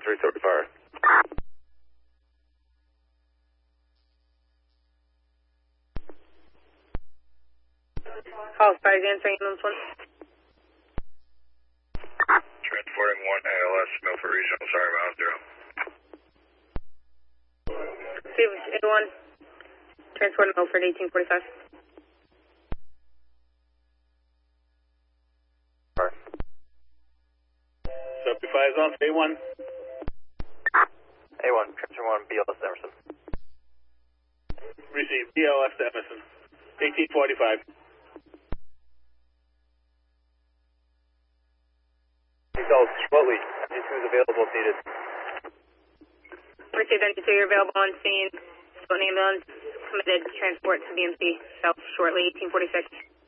330 fire. Call fire answering ambulance 1. Transporting 1 ALS, Milford Regional, sorry, Mountain Zero. Steve A1, transporting Milford 1845. Fire. 75 is on, A1. A1, transfer 1, BLS Emerson. Receive, BLS to Emerson, 1845. Details, slowly, NG2 is available if needed. Receive NG2, you're available on scene. Split ambulance, committed transport to BMC, South shortly, 1846.